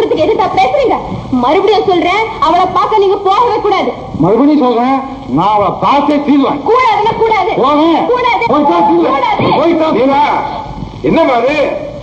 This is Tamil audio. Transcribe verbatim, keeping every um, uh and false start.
சொல்றதுக்கு எதுக்கா பேசுறீங்க? மறுபடியும் சொல்றேன், அவளை பார்க்க நீங்க போகவே கூடாது. மறுபடியும் சொல்றேன், நான் அவளை பார்த்தே தீர்வேன். கூடாதுன்னா கூடாது. போவேன். கூடாது. போய்தான் தீர்வேன். கூடாது. போய்தான். என்ன மாதிரி